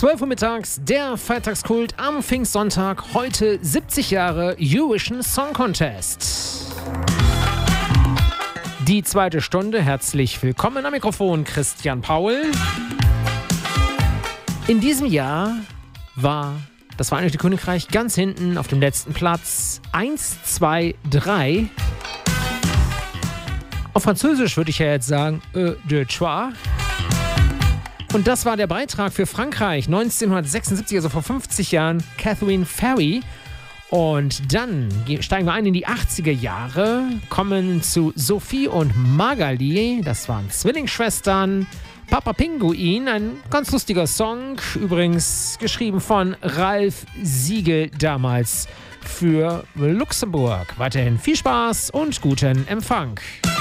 12 Uhr mittags, der Freitagskult am Pfingstsonntag. Heute 70 Jahre Eurovision Song Contest. Die zweite Stunde, herzlich willkommen am Mikrofon Christian Paul. In diesem Jahr war das Vereinigte Königreich ganz hinten auf dem letzten Platz. 1, 2, 3. Auf Französisch würde ich ja jetzt sagen, de trois. Und das war der Beitrag für Frankreich 1976, also vor 50 Jahren, Catherine Ferry. Und dann steigen wir ein in die 80er Jahre, kommen zu Sophie und Magali, das waren Zwillingsschwestern. Papa Pinguin, ein ganz lustiger Song, übrigens geschrieben von Ralf Siegel damals für Luxemburg. Weiterhin viel Spaß und guten Empfang.